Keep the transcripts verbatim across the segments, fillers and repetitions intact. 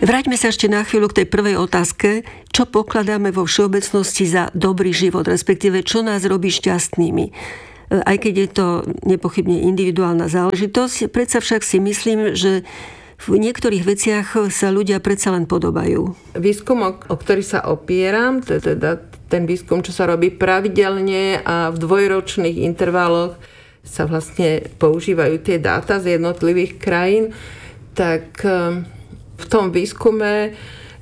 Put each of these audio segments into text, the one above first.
Vráťme sa ešte na chvíľu k tej prvej otázke. Čo pokladáme vo všeobecnosti za dobrý život, respektíve čo nás robí šťastnými? Aj keď je to nepochybne individuálna záležitosť, predsa však si myslím, že v niektorých veciach sa ľudia predsa len podobajú. Výskum, o, o ktorý sa opieram, teda ten výskum, čo sa robí pravidelne a v dvojročných intervaloch sa vlastne používajú tie dáta z jednotlivých krajín, tak v tom výskume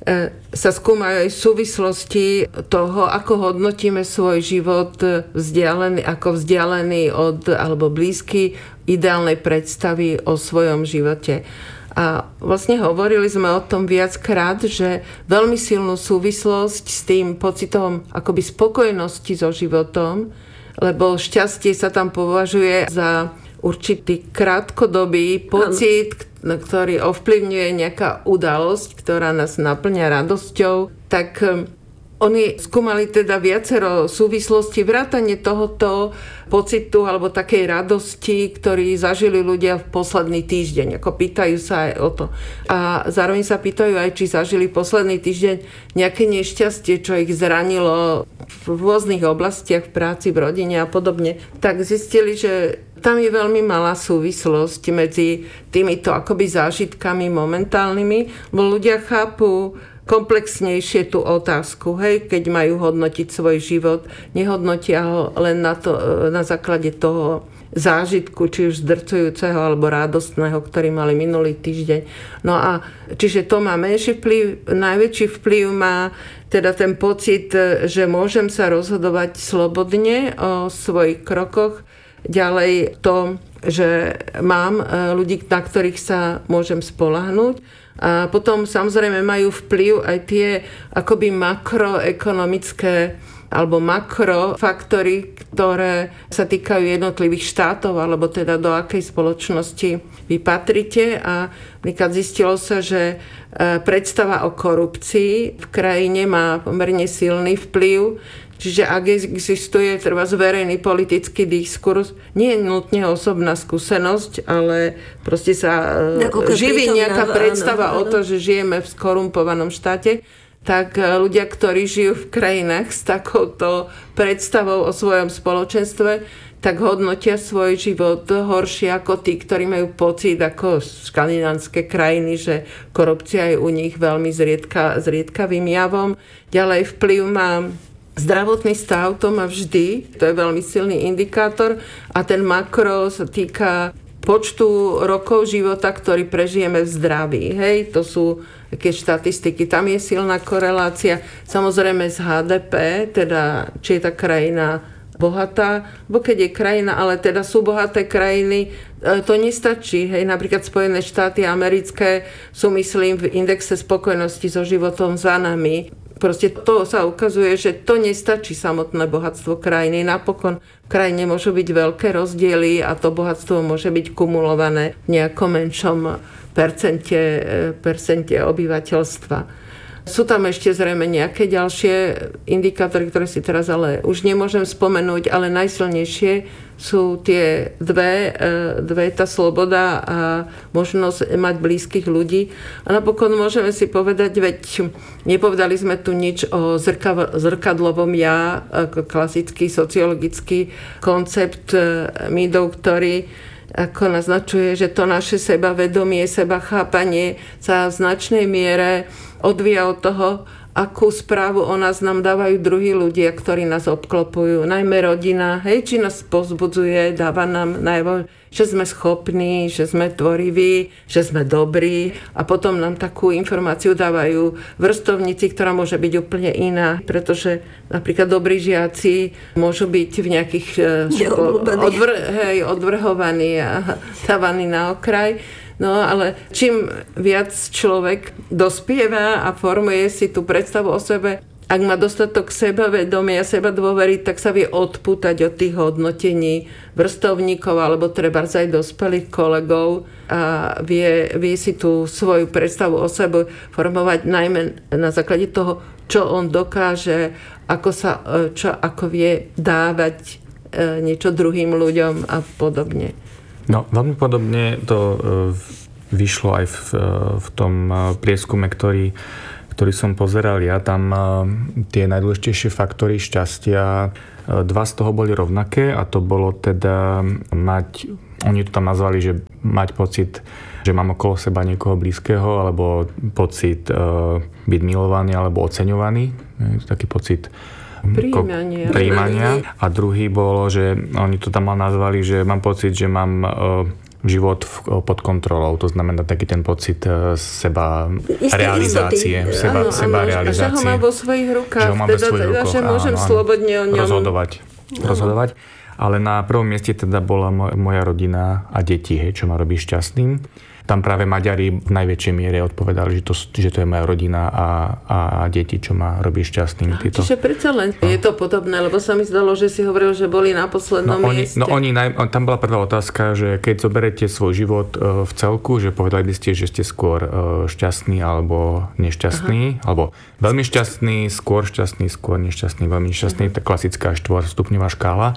sa skúmajú aj súvislosti toho, ako hodnotíme svoj život vzdialený, ako vzdialený od, alebo blízky ideálnej predstavy o svojom živote. A vlastne hovorili sme o tom viackrát, že veľmi silnú súvislosť s tým pocitom akoby spokojnosti so životom, lebo šťastie sa tam považuje za určitý krátkodobý pocit, ktorý ovplyvňuje nejaká udalosť, ktorá nás naplňa radosťou, tak oni skúmali teda viacero súvislostí, vrátane tohoto pocitu alebo takej radosti, ktorý zažili ľudia v posledný týždeň. Ako pýtajú sa aj o to. A zároveň sa pýtajú aj, či zažili posledný týždeň nejaké nešťastie, čo ich zranilo v rôznych oblastiach, v práci, v rodine a podobne. Tak zistili, že tam je veľmi malá súvislosť medzi týmito akoby zážitkami momentálnymi, bo ľudia chápu komplexnejšie tú otázku, hej, keď majú hodnotiť svoj život, nehodnotia ho len na, to, na základe toho zážitku, či už zdrcujúceho alebo radostného, ktorý mali minulý týždeň. No a čiže to má menší vplyv, najväčší vplyv má teda ten pocit, že môžem sa rozhodovať slobodne o svojich krokoch. Ďalej to, že mám ľudí, na ktorých sa môžem spoľahnúť. A potom samozrejme majú vplyv aj tie akoby makroekonomické alebo makrofaktory, ktoré sa týkajú jednotlivých štátov, alebo teda do akej spoločnosti vy patrite. A napríklad zistilo sa, že predstava o korupcii v krajine má pomerne silný vplyv. Čiže ak existuje treba verejný politický diskurs, nie je nutne osobná skúsenosť, ale proste sa Nejaká živí nejaká predstava áno, áno. o to, že žijeme v skorumpovanom štáte, tak ľudia, ktorí žijú v krajinách s takouto predstavou o svojom spoločenstve, tak hodnotia svoj život horšie ako tí, ktorí majú pocit ako škandinávské krajiny, že korupcia je u nich veľmi zriedka, zriedkavým javom. Ďalej vplyv má zdravotný stav, to má vždy, to je veľmi silný indikátor a ten makro sa týka počtu rokov života, ktorý prežijeme v zdraví. Hej, to sú také štatistiky, tam je silná korelácia, samozrejme z há dé pé, teda či je tá krajina bohatá, bo keď je krajina, ale teda sú bohaté krajiny, to nestačí. Hej, napríklad Spojené štáty americké sú, myslím, v indexe spokojnosti so životom za nami. Proste to sa ukazuje, že to nestačí samotné bohatstvo krajiny. Napokon v krajine môžu byť veľké rozdiely a to bohatstvo môže byť kumulované v nejakom menšom percente, percente obyvateľstva. Sú tam ešte zrejme nejaké ďalšie indikátory, ktoré si teraz ale už nemôžem spomenúť, ale najsilnejšie sú tie dve, dve tá sloboda a možnosť mať blízkych ľudí. A napokon môžeme si povedať, veď nepovedali sme tu nič o zrkadlovom ja, ako klasický sociologický koncept Meadov, ktorý ako naznačuje, že to naše sebavedomie, sebachápanie sa v značnej miere odvíja od toho, akú správu o nás nám dávajú druhí ľudia, ktorí nás obklopujú. Najmä rodina, hej, či nás povzbudzuje, dáva nám najavo, že sme schopní, že sme tvoriví, že sme dobrí a potom nám takú informáciu dávajú vrstovníci, ktorá môže byť úplne iná, pretože napríklad dobrí žiaci môžu byť v nejakých odvr, hej, odvrhovaní a dávaní na okraj. No ale čím viac človek dospieva a formuje si tú predstavu o sebe, ak má dostatok sebavedomia, seba dôvery, tak sa vie odpútať od tých hodnotení vrstovníkov alebo treba aj dospelých kolegov a vie, vie si tú svoju predstavu o sebe formovať najmä na základe toho, čo on dokáže, ako, sa, čo, ako vie dávať niečo druhým ľuďom a podobne. No, veľmi podobne to vyšlo aj v, v tom prieskume, ktorý, ktorý som pozeral ja. Tam tie najdôležitejšie faktory šťastia, dva z toho boli rovnaké a to bolo teda mať, oni to tam nazvali, že mať pocit, že mám okolo seba niekoho blízkeho, alebo pocit byť milovaný alebo oceňovaný. Taký pocit Príjmania. príjmania. A druhý bolo, že oni to tam nazvali, že mám pocit, že mám život pod kontrolou. To znamená taký ten pocit seba Isté realizácie. istoty. Seba, áno, seba áno, realizácie. A že ho mám vo svojich rukách. Že ho mám teda, vo svojich teda, rukách. že môžem áno, áno. slobodne o ňom rozhodovať. rozhodovať. Ale na prvom mieste teda bola moja rodina a deti, hej, čo ma robí šťastným. Tam práve Maďari v najväčšej miere odpovedali, že to, že to je moja rodina a, a, a deti, čo ma robí šťastným. Títo. Čiže predsa len no. je to podobné, lebo sa mi zdalo, že si hovoril, že boli na poslednom no, oni, mieste. No oni, tam bola prvá otázka, že keď zoberete svoj život v celku, že povedali by ste, že ste skôr šťastný alebo nešťastný, Aha. alebo veľmi šťastný, skôr šťastný, skôr nešťastný, veľmi nešťastný, tá klasická štvorstupňová škála.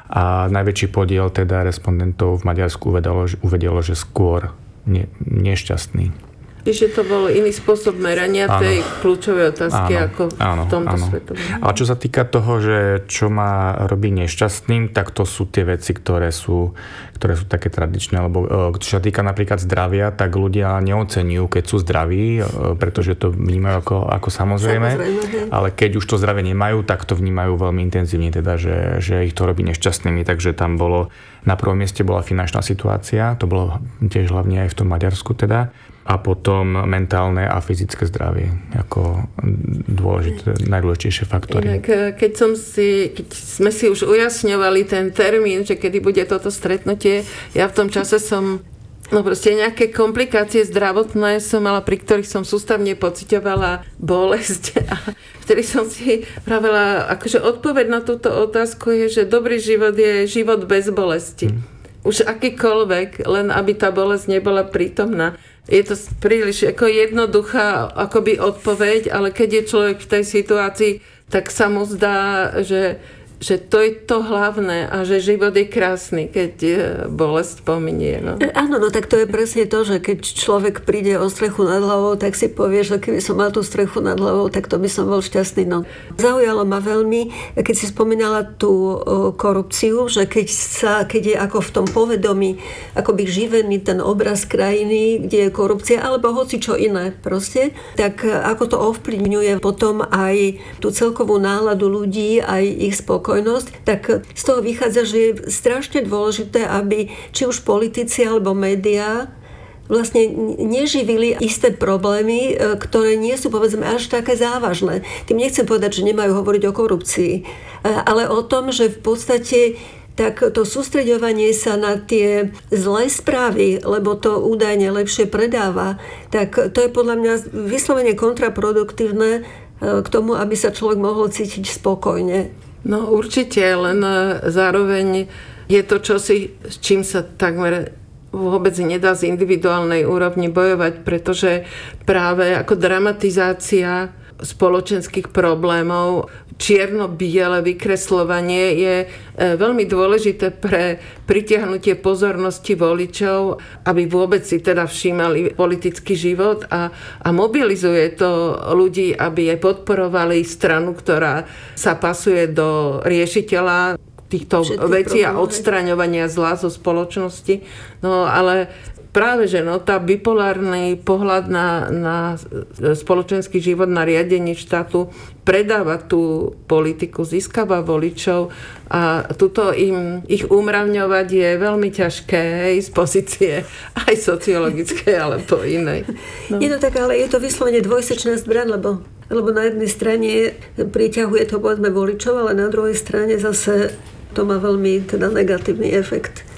A najväčší podiel teda respondentov v Maďarsku uvedelo, uvedelo že skôr Ne, nešťastný. Čiže to bol iný spôsob merania áno. tej kľúčovej otázky áno. ako áno, v tomto áno. svetovom. Ale čo sa týka toho, že čo ma robí nešťastným, tak to sú tie veci, ktoré sú, ktoré sú také tradičné. Lebo čo sa týka napríklad zdravia, tak ľudia neoceňujú, keď sú zdraví, pretože to vnímajú ako, ako samozrejme. samozrejme. Ale keď už to zdravie nemajú, tak to vnímajú veľmi intenzívne, teda, že, že ich to robí nešťastnými. Takže tam bolo, na prvom mieste bola finančná situácia, to bolo tiež hlavne aj v tom Maďarsku teda. A potom mentálne a fyzické zdravie ako dôležité, najdôležitejšie faktory. Inak, keď, som si, keď sme si už ujasňovali ten termín, že kedy bude toto stretnutie, ja v tom čase som, no proste nejaké komplikácie zdravotné som mala, pri ktorých som sústavne pociťovala bolesť a vtedy som si pravila, akože odpoveď na túto otázku je, že dobrý život je život bez bolesti. Hmm. Už akýkoľvek, len aby tá bolesť nebola prítomná. Je to príliš ako jednoduchá akoby odpoveď, ale keď je človek v tej situácii, tak sa mu zdá, že, že to je to hlavné a že život je krásny, keď bolesť pominie. No. Áno, no tak to je presne to, že keď človek príde o strechu nad hlavou, tak si povie, že keby som mal tú strechu nad hlavou, tak to by som bol šťastný. No. Zaujalo ma veľmi, keď si spomínala tú korupciu, že keď, sa, keď je ako v tom povedomí akoby živený ten obraz krajiny, kde je korupcia, alebo hoci čo iné proste, tak ako to ovplyvňuje potom aj tú celkovú náladu ľudí, aj ich spokojnosť, tak z toho vychádza, že je strašne dôležité, aby či už politici alebo médiá vlastne neživili isté problémy, ktoré nie sú, povedzme, až také závažné. Tým nechcem povedať, že nemajú hovoriť o korupcii, ale o tom, že v podstate tak to sústreďovanie sa na tie zlé správy, lebo to údajne lepšie predáva, tak to je podľa mňa vyslovene kontraproduktívne k tomu, aby sa človek mohol cítiť spokojne. No určite, len zároveň je to čosi, s čím sa takmer vôbec nedá z individuálnej úrovni bojovať, pretože práve ako dramatizácia spoločenských problémov, čierno-biele vykresľovanie je veľmi dôležité pre pritiahnutie pozornosti voličov, aby vôbec si teda všímali politický život a, a mobilizuje to ľudí, aby aj podporovali stranu, ktorá sa pasuje do riešiteľa týchto vecí a odstraňovania zla zo spoločnosti. No ale práve, že no, tá bipolárny pohľad na, na spoločenský život, na riadenie štátu predáva tú politiku, získava voličov a tuto im, ich umravňovať je veľmi ťažké, hej, z pozície aj sociologické, alebo inej. No. Je to tak, ale je to vyslovene dvojsečná zbraň, lebo, lebo na jednej strane priťahuje to povedzme voličov, ale na druhej strane zase to má veľmi teda negatívny efekt.